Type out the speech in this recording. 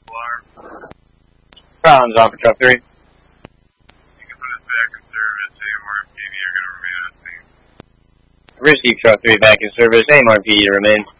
Problems on for truck 3. You can put us back in service. AMRPD are going to remain on scene. Receive truck 3 back in service. AMRPD to remain.